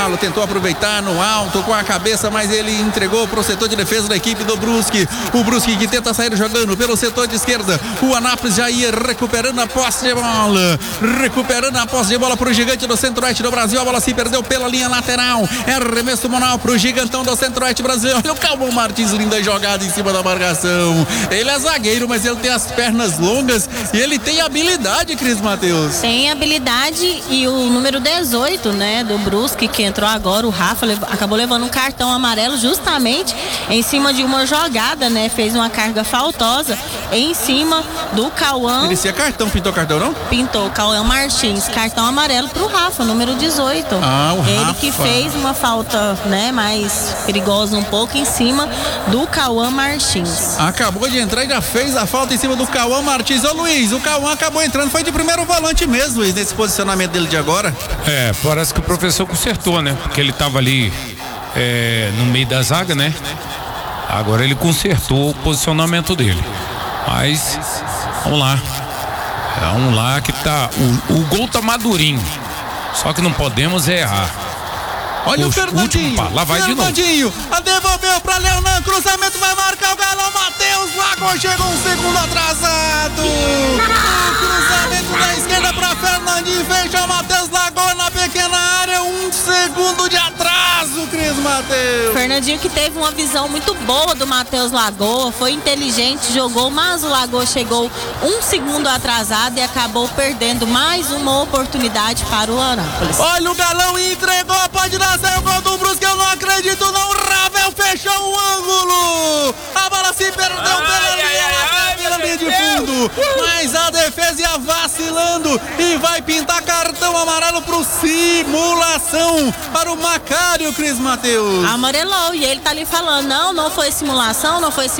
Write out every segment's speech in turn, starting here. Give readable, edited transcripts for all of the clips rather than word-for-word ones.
Galo tentou aproveitar no alto com a cabeça, mas ele entregou para o setor de defesa da equipe do Brusque. O Brusque que tenta sair jogando pelo setor de esquerda. O Anápolis já ia recuperando a posse de bola. Recuperando a posse de bola para o gigante do Centro-Oeste do Brasil. A bola se perdeu pela linha lateral. É arremesso manual para o gigantão do Centro-Oeste brasileiro. Olha o Calvão Martins, linda jogada em cima da marcação. Ele é zagueiro, mas ele tem as pernas longas e ele tem habilidade, Cris Mateus. Tem habilidade, e o número 18, né, do Brusque, que entrou agora, o Rafa, acabou levando um cartão amarelo justamente em cima de uma jogada, né? Fez uma carga faltosa em cima do Cauã. Merecia cartão, pintou cartão não? Pintou, Cauã Martins, cartão amarelo pro Rafa, número 18. O Ele Rafa. que fez uma falta, né, mais perigosa um pouco em cima do Cauã Martins. Acabou de entrar e já fez a falta em cima do Cauã Martins. Ô Luiz, o Cauã acabou entrando, foi de primeiro volante mesmo, Luiz, nesse posicionamento dele de agora. Parece que o professor consertou, né? Porque ele tava ali no meio da zaga, né? Agora ele consertou o posicionamento dele. Mas, vamos lá. Vamos lá que tá. O gol tá madurinho. Só que não podemos errar. Olha o Fernandinho. Lá vai Fernandinho. Devolveu pra Leonan. Cruzamento vai marcar o Galão. Matheus Lago chegou um segundo atrasado. O cruzamento da esquerda pra Fernandinho. Fecha o Matheus Lago na pequena área. Um segundo de atraso, Cris Mateus. Fernandinho que teve uma visão muito boa do Matheus Lagoa. Foi inteligente, jogou, mas o Lagoa chegou um segundo atrasado e acabou perdendo mais uma oportunidade para o Anápolis. Olha o Galão, entregou. Pode dar. Saiu o gol do Brusque, eu não acredito não. Ravel fechou o ângulo. A bola se perdeu pela linha de fundo. Mas a defesa ia vacilando e vai pintar cartão amarelo pro simulação para o Macário, Cris Mateus. Amarelou, e ele tá ali falando, não foi simulação,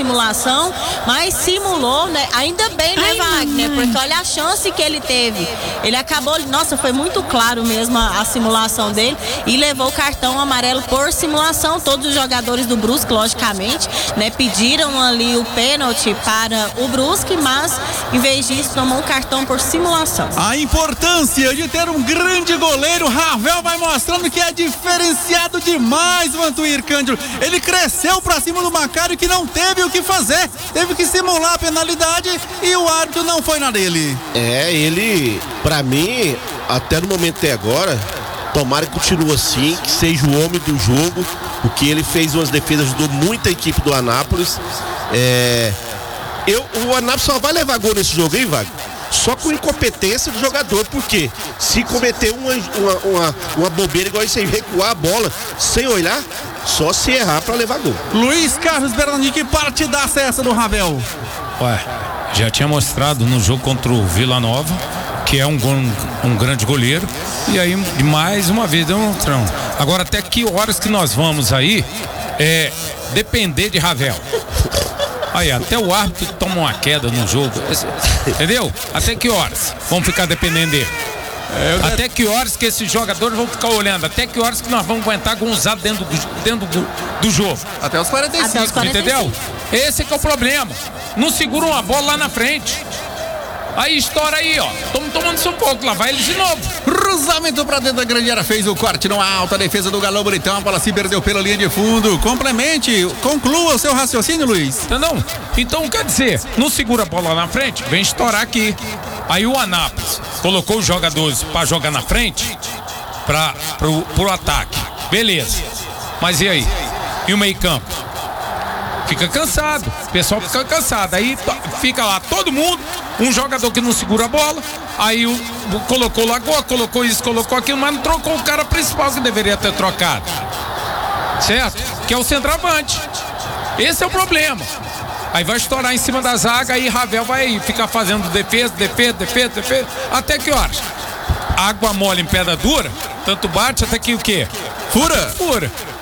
mas simulou, né? Ainda bem, né, Wagner? Porque olha a chance que ele teve. Ele acabou, nossa, foi muito claro mesmo a simulação dele e levou o cartão amarelo por simulação. Todos os jogadores do Brusque, logicamente, né, pediram ali o pênalti para o Brusque, mas em vez disso tomou um cartão por simulação. A importância de ter um grande goleiro. Ravel vai mostrando que é diferenciado demais, Vantuir Cândido. Ele cresceu pra cima do Macário, que não teve o que fazer, teve que simular a penalidade e o árbitro não foi na dele. Ele, pra mim, até no momento até agora, tomara que continue assim, que seja o homem do jogo, porque ele fez umas defesas, ajudou muito a equipe do Anápolis. O Anápolis só vai levar gol nesse jogo, hein, Wagner? Só com incompetência do jogador, porque se cometer uma bobeira igual isso aí, recuar a bola sem olhar, só se errar pra levar gol. Luiz Carlos Bernardinho, que partidaça é essa do Ravel? Já tinha mostrado no jogo contra o Vila Nova que é um grande goleiro, e aí mais uma vez deu um trão. Agora, até que horas que nós vamos aí depender de Ravel? Aí, até o árbitro toma uma queda no jogo, entendeu? Até que horas vamos ficar dependendo dele? Até que horas que esses jogadores vão ficar olhando? Até que horas que nós vamos aguentar Gonzalo dentro do jogo? Até os 45. Entendeu? Esse que é o problema. Não seguram a bola lá na frente. Aí estoura aí, ó. Estamos tomando sufoco, lá vai eles de novo. Cruzamento pra dentro da grande área, fez o corte no alto, a defesa do Galão Bonitão, a bola se perdeu pela linha de fundo. Complemente, conclua o seu raciocínio, Luiz. Entendeu? Então, quer dizer, não segura a bola lá na frente, vem estourar aqui. Aí o Anápolis colocou os jogadores pra jogar na frente, pro ataque. Beleza. Mas e aí? E o meio campo? Fica cansado, o pessoal fica cansado. Aí fica lá todo mundo, um jogador que não segura a bola. Aí colocou Lagoa, colocou isso, colocou aquilo, mas não trocou o cara principal que deveria ter trocado, certo? Que é o centroavante. Esse é o problema. Aí vai estourar em cima da zaga, aí Ravel vai ficar fazendo defesa. Até que horas? Água mole em pedra dura, tanto bate até que o quê? Fura.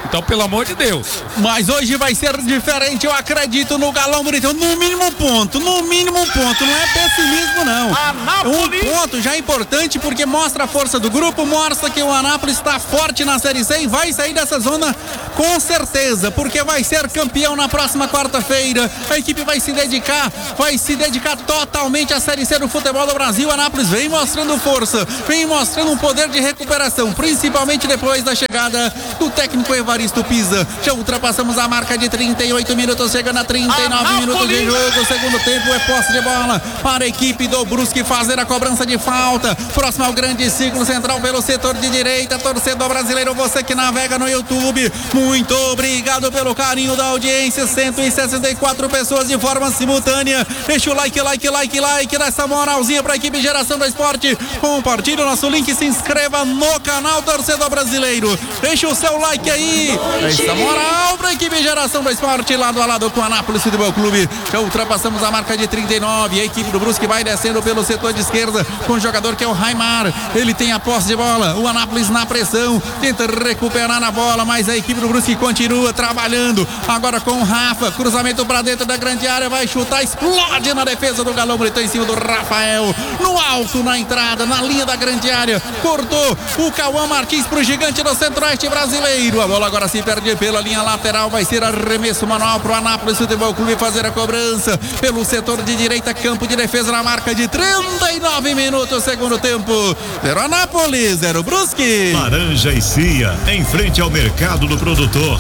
Então, pelo amor de Deus. Mas hoje vai ser diferente, eu acredito no Galão Bonitão. No mínimo ponto, não é pessimismo não. Um ponto já importante porque mostra a força do grupo, mostra que o Anápolis está forte na Série C e vai sair dessa zona com certeza, porque vai ser campeão na próxima quarta-feira. A equipe vai se dedicar totalmente à Série C do futebol do Brasil. O Anápolis vem mostrando força, vem mostrando um poder de recuperação, principalmente depois da chegada do técnico Evaristo Pisa. Já ultrapassamos a marca de 38 minutos, chegando a 39 minutos de jogo. Segundo tempo é posse de bola para a equipe do Brusque fazer a cobrança de falta. Próximo ao grande círculo central pelo setor de direita. Torcedor brasileiro, você que navega no YouTube, muito obrigado pelo carinho da audiência. 164 pessoas de forma simultânea. Deixa o like nessa moralzinha para a equipe Geração do Esporte. Compartilhe o nosso link, se inscreva no canal Torcedor Brasileiro. Deixa o seu like aí. Essa moral para a equipe Geração do Esporte, lado a lado com o Anápolis Futebol Clube. Já ultrapassamos a marca de 39. A equipe do Brusque vai descendo pelo setor de esquerda com o jogador que é o Raimar. Ele tem a posse de bola. O Anápolis na pressão, tenta recuperar na bola, mas a equipe do Brusque continua trabalhando. Agora com o Rafa, cruzamento para dentro da grande área, vai chutar, explode na defesa do Galão Bonitão em cima do Rafael. No alto, na entrada, na linha da grande área, cortou o Cauã Martins pro gigante do Centro-Oeste brasileiro. A bola agora se perde pela linha lateral, vai ser arremesso manual pro Anápolis Futebol Clube fazer a cobrança pelo setor de direita, campo de defesa na marca de 39 minutos, segundo tempo. 0 Anápolis, 0 Brusque. Laranja e Cia, em frente ao mercado do produtor,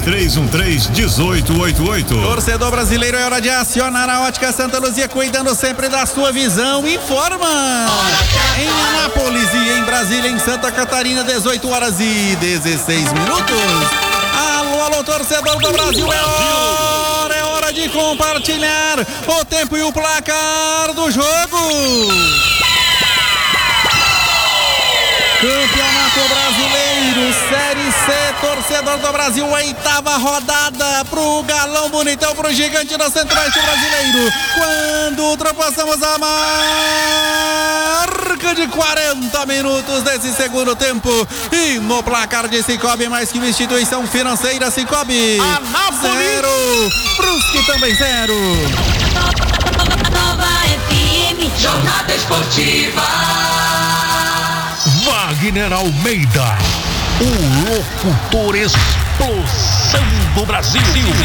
3313-1888. Torcedor brasileiro, é hora de acionar a Ótica Santa Luzia, cuidando sempre da sua visão. Informa em Anápolis e em Brasília, em Santa Catarina, 18 horas e 16 minutos. Alô, torcedor do Brasil, é hora de compartilhar o tempo e o placar do jogo. Campeonato Brasileiro, Série C, torcedor do Brasil, 8ª rodada pro Galão Bonitão, pro gigante do Centro-Oeste brasileiro. Quando ultrapassamos a marca de 40 minutos desse segundo tempo. E no placar de Cicobi, mais que uma instituição financeira, Cicobi 0, Brusque também 0. Nova FM, Jornada Esportiva. Wagner Almeida, o locutor explosão do Brasil.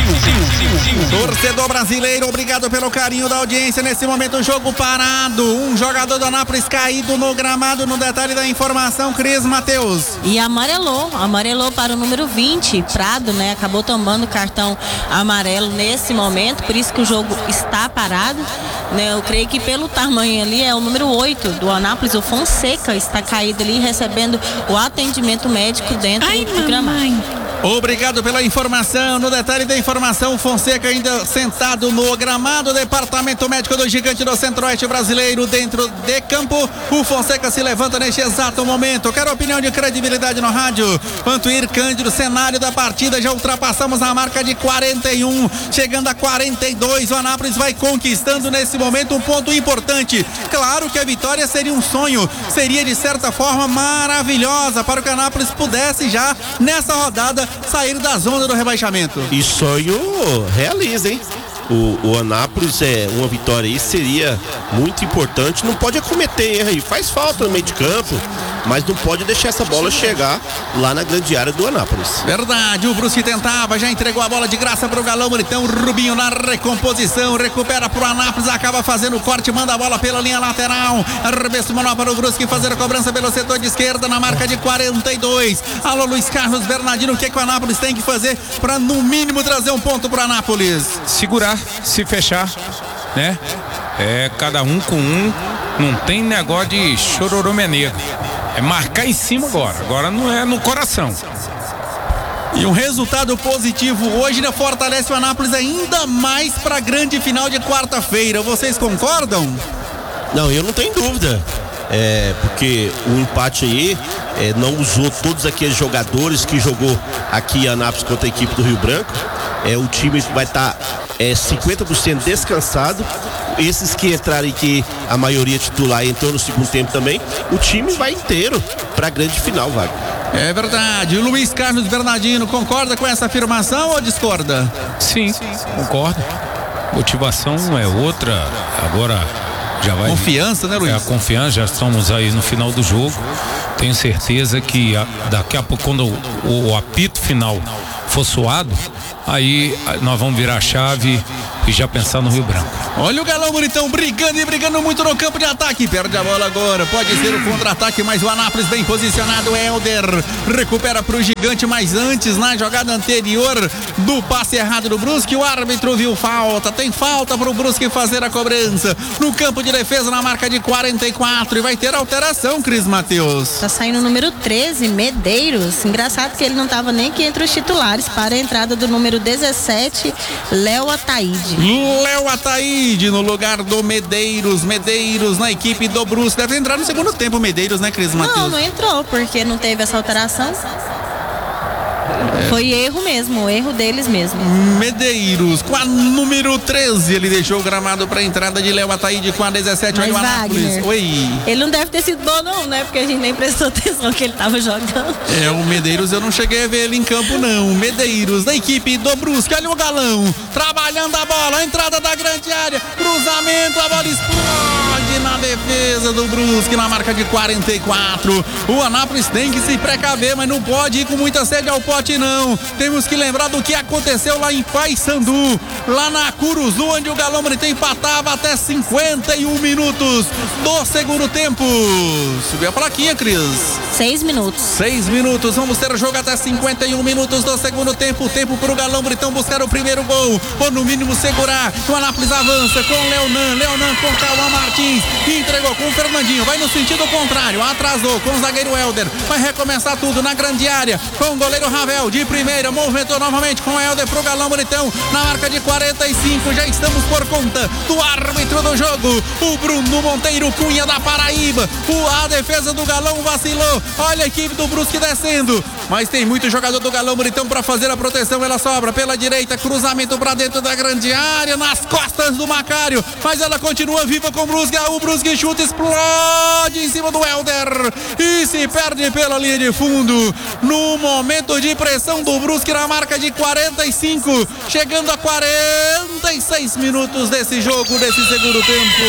Torcedor brasileiro, obrigado pelo carinho da audiência. Nesse momento, o jogo parado. Um jogador do Anápolis caído no gramado. No detalhe da informação, Cris Matheus. E amarelou para o número 20, Prado, né? Acabou tomando cartão amarelo nesse momento, por isso que o jogo está parado, né? Eu creio que pelo tamanho ali é o número 8 do Anápolis, o Fonseca, está caído ali recebendo o atendimento médico dentro do gramado. Obrigado pela informação. No detalhe da informação, Fonseca ainda sentado no gramado. Departamento médico do gigante do Centro-Oeste brasileiro dentro de campo. O Fonseca se levanta neste exato momento. Quero opinião de credibilidade no rádio. Vantuir Cândido, cenário da partida. Já ultrapassamos a marca de 41, chegando a 42. O Anápolis vai conquistando nesse momento um ponto importante. Claro que a vitória seria um sonho, seria de certa forma maravilhosa para que o Anápolis pudesse já nessa rodada sair da zona do rebaixamento. E sonho realiza, hein? O Anápolis, uma vitória aí seria muito importante. Não pode cometer erro aí, faz falta no meio de campo, mas não pode deixar essa bola chegar lá na grande área do Anápolis. Verdade, o Brusque tentava, já entregou a bola de graça pro Galão Bonitão. Rubinho na recomposição, recupera pro Anápolis, acaba fazendo o corte, manda a bola pela linha lateral. Arremesso manual para o Brusque fazer a cobrança pelo setor de esquerda na marca de 42. Alô, Luiz Carlos Bernardino, o que o Anápolis tem que fazer para no mínimo trazer um ponto pro Anápolis? Segurar, se fechar, né? Cada um com um, não tem negócio de chororô negro. É marcar em cima agora não é no coração. E um resultado positivo hoje, né, fortalece o Anápolis ainda mais para a grande final de quarta-feira. Vocês concordam? Não, eu não tenho dúvida. Porque o empate aí não usou todos aqueles jogadores que jogou aqui em Anápolis contra a equipe do Rio Branco. O time vai estar 50% descansado esses que entrarem, que a maioria titular entrou no segundo tempo também, o time vai inteiro pra grande final, Wagner. É verdade. O Luiz Carlos Bernardino concorda com essa afirmação ou discorda? Sim, concordo. Motivação é outra. Agora já vai. Confiança, né, Luiz? É a confiança, já estamos aí no final do jogo. Tenho certeza que daqui a pouco, quando o apito final for soado, aí nós vamos virar a chave e já pensar no Rio Branco. Olha o Galão Bonitão brigando muito no campo de ataque. Perde a bola agora. Pode ser o contra-ataque, mas o Anápolis bem posicionado. O Helder recupera pro Gigante, mas antes, na jogada anterior do passe errado do Brusque, o árbitro viu falta. Tem falta pro Brusque fazer a cobrança. No campo de defesa, na marca de 44. E vai ter alteração, Cris Mateus. Tá saindo o número 13, Medeiros. Engraçado que ele não tava nem aqui entre os titulares para a entrada do número 17, Léo Ataíde. Léo Ataíde no lugar do Medeiros. Medeiros na equipe do Brusque. Deve entrar no segundo tempo, Medeiros, né, Cris Mateus? Não entrou, porque não teve essa alteração. Foi erro mesmo, erro deles mesmo. Medeiros com a número 13, ele deixou o gramado para a entrada de Léo Ataíde com a 17. Mas olha o Anápolis. Wagner, Oi. ele não deve ter sido bom não, né? Porque a gente nem prestou atenção que ele tava jogando. É, o Medeiros eu não cheguei a ver ele em campo não. Medeiros da equipe do Brusque, olha o Galão, trabalhando a bola, a entrada da grande área, cruzamento, a bola explode na defesa do Brusque, na marca de 44. O Anápolis tem que se precaver, mas não pode ir com muita sede ao pote não. Temos que lembrar do que aconteceu lá em Paysandu, lá na Curuzu, onde o Galão Bonitão empatava até 51 minutos do segundo tempo. Subiu a plaquinha, Cris. 6 minutos. 6 minutos, vamos ter jogo até 51 minutos do segundo tempo. Tempo para o Galão Bonitão buscar o primeiro gol, ou no mínimo segurar. O Anápolis avança com Leonan com Cauã Martins, entregou com o Fernandinho, vai no sentido contrário, atrasou com o zagueiro Helder, vai recomeçar tudo na grande área, com o goleiro Ravel de primeira, movimentou novamente com o Helder pro Galão Bonitão, na marca de 45, já estamos por conta do árbitro do jogo, o Bruno Monteiro Cunha da Paraíba. A defesa do Galão vacilou, olha a equipe do Brusque descendo, mas tem muito jogador do Galão Bonitão para fazer a proteção, ela sobra pela direita, cruzamento para dentro da grande área, nas costas do Macário, mas ela continua viva com o Brusque chuta, explode em cima do Helder e se perde pela linha de fundo, no momento de pressão do Brusque na marca de 45, chegando a 46 minutos desse jogo, desse segundo tempo.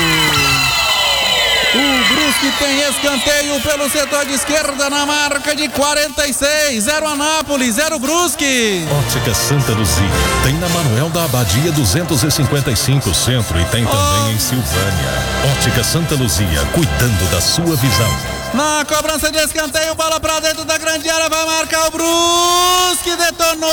O Brusque tem escanteio pelo setor de esquerda na marca de 46. 0 Anápolis, 0 Brusque. Ótica Santa Luzia. Tem na Manuel da Abadia 255 Centro e tem também em Silvânia. Ótica Santa Luzia, cuidando da sua visão. Na cobrança de escanteio, bola pra dentro da grande área, vai marcar o Brusque, detonou.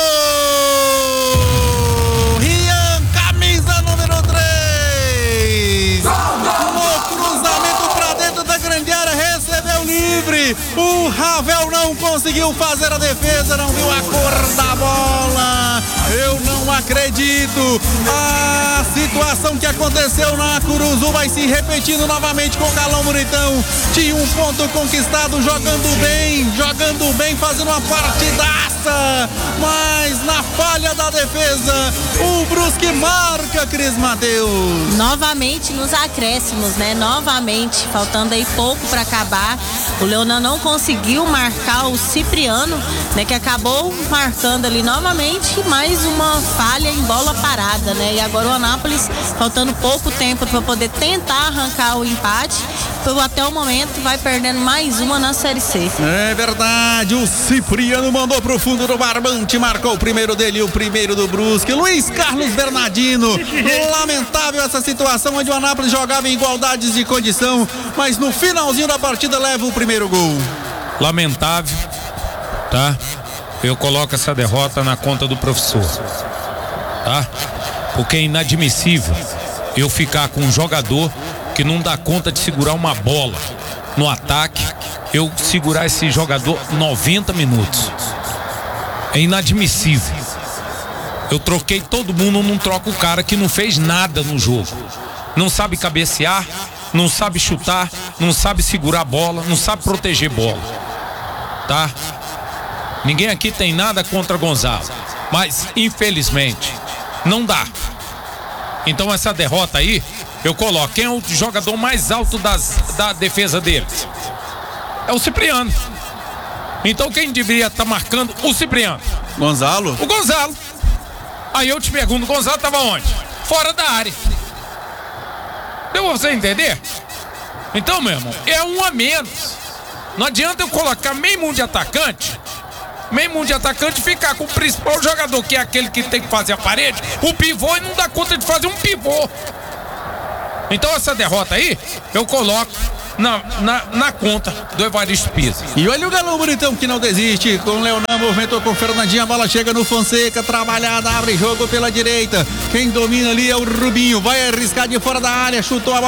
Rian, camisa número 3. No cruzamento pra dentro da grande área, recebeu livre. O Ravel não conseguiu fazer a defesa, não viu a cor da bola. Eu não acredito. A situação que aconteceu na Curuzu vai se repetindo novamente com o Galão Bonitão. Tinha um ponto conquistado, jogando bem, fazendo uma partidaça, mas na falha da defesa, o Brusque marca, Cris Mateus. Novamente nos acréscimos, né? Novamente, faltando aí pouco para acabar. O Leonan não conseguiu marcar o Cipriano, né? Que acabou marcando ali novamente, mais uma falha em bola parada, né? E agora o Anápolis, faltando pouco tempo para poder tentar arrancar o empate, até o momento vai perdendo mais uma na Série C. É verdade, o Cipriano mandou pro fundo do barbante, marcou o primeiro dele, o primeiro do Brusque. Luiz Carlos Bernardino, lamentável essa situação onde o Anápolis jogava em igualdades de condição, mas no finalzinho da partida leva o primeiro gol. Lamentável, tá? Eu coloco essa derrota na conta do professor, tá? Porque é inadmissível eu ficar com um jogador que não dá conta de segurar uma bola no ataque, eu segurar esse jogador 90 minutos. É inadmissível. Eu troquei todo mundo, não troco o cara que não fez nada no jogo. Não sabe cabecear, não sabe chutar, não sabe segurar a bola, não sabe proteger bola, tá? Ninguém aqui tem nada contra Gonzalo, mas infelizmente não dá. Então essa derrota aí, eu coloco. Quem é o jogador mais alto da defesa deles? É o Cipriano. Então quem deveria estar marcando o Cipriano? Gonzalo? O Gonzalo. Aí eu te pergunto, o Gonzalo estava onde? Fora da área. Deu pra você entender? Então, meu irmão, é um a menos. Não adianta eu colocar meio mundo de atacante e ficar com o principal jogador, que é aquele que tem que fazer a parede, o pivô, e não dá conta de fazer um pivô. Então essa derrota aí, eu coloco na conta do Evaristo Pisa. E olha o Galão bonitão que não desiste. Com o Leonan, movimentou com o Fernandinho. A bola chega no Fonseca, trabalhada, abre jogo pela direita. Quem domina ali é o Rubinho. Vai arriscar de fora da área, chutou a bola.